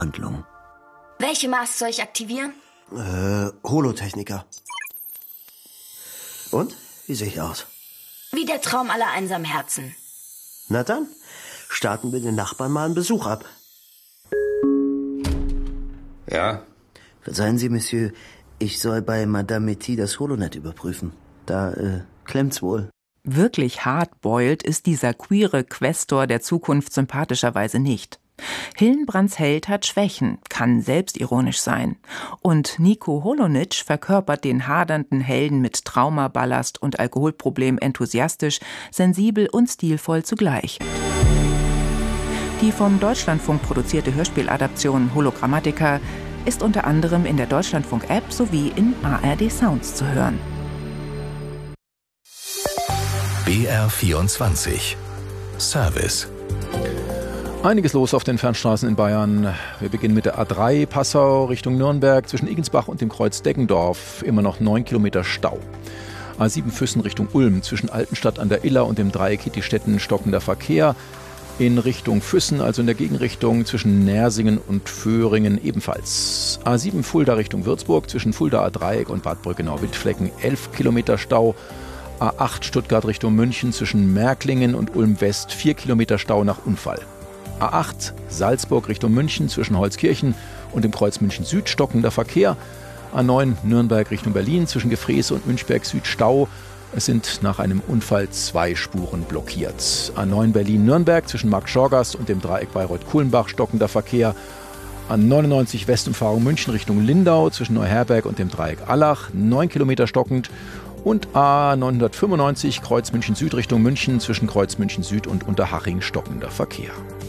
Handlung. Welche Maß soll ich aktivieren? Holotechniker. Und? Wie sehe ich aus? Wie der Traum aller einsamen Herzen. Na dann, starten wir den Nachbarn mal einen Besuch ab. Ja? Verzeihen Sie, Monsieur, ich soll bei Madame Metty das Holonet überprüfen. Da, klemmt's wohl. Wirklich hardboiled ist dieser queere Questor der Zukunft sympathischerweise nicht. Hillenbrands Held hat Schwächen, kann selbstironisch sein. Und Niko Holonitsch verkörpert den hadernden Helden mit Traumaballast und Alkoholproblem enthusiastisch, sensibel und stilvoll zugleich. Die vom Deutschlandfunk produzierte Hörspieladaption Hologrammatica ist unter anderem in der Deutschlandfunk-App sowie in ARD Sounds zu hören. BR24 Service. Einiges los auf den Fernstraßen in Bayern. Wir beginnen mit der A3 Passau Richtung Nürnberg zwischen Igensbach und dem Kreuz Deggendorf. Immer noch 9 Kilometer Stau. A7 Füssen Richtung Ulm zwischen Altenstadt an der Iller und dem Dreieck Hittistetten stockender Verkehr. In Richtung Füssen, also in der Gegenrichtung zwischen Nersingen und Föhringen ebenfalls. A7 Fulda Richtung Würzburg zwischen Fuldaer Dreieck und Bad Brückenau-Wittflecken 11 Kilometer Stau. A8 Stuttgart Richtung München zwischen Märklingen und Ulm West 4 Kilometer Stau nach Unfall. A8 Salzburg Richtung München zwischen Holzkirchen und dem Kreuz München Süd stockender Verkehr. A9 Nürnberg Richtung Berlin zwischen Gefrees und Münchberg Süd Stau. Es sind nach einem Unfall 2 Spuren blockiert. A9 Berlin-Nürnberg zwischen Markt-Schorgast und dem Dreieck Bayreuth-Kuhlenbach stockender Verkehr. A99 Westumfahrung München Richtung Lindau zwischen Neuherberg und dem Dreieck Allach 9 Kilometer stockend. Und A995 Kreuz München Süd Richtung München zwischen Kreuz München Süd und Unterhaching stockender Verkehr.